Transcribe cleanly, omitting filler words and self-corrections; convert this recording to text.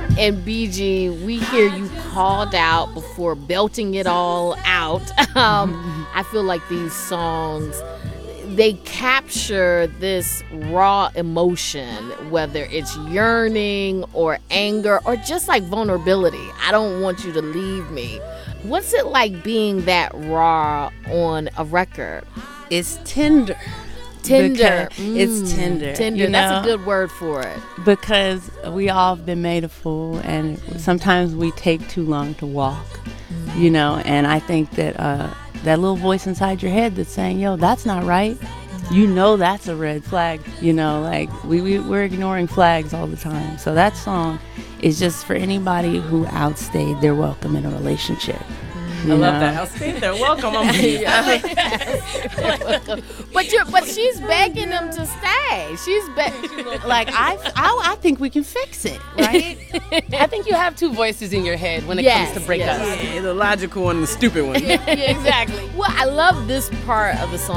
And BG, we hear you called out before belting it all out. I feel like these songs, they capture this raw emotion, whether it's yearning or anger or just like vulnerability. I don't want you to leave me. What's it like being that raw on a record? It's tender. Tender. It's tender. Tender. You know? That's a good word for it. Because we all have been made a fool, and sometimes we take too long to walk, you know. And I think that that little voice inside your head that's saying, yo, that's not right. You know that's a red flag. You know, like we're ignoring flags all the time. So that song is just for anybody who outstayed their welcome in a relationship. I love that. Outstayed their welcome. But she's begging them to stay. Like I think we can fix it, right? I think you have two voices in your head when it comes to breakups. Yeah, the logical one and the stupid one. Yeah, exactly. Well, I love this part of the song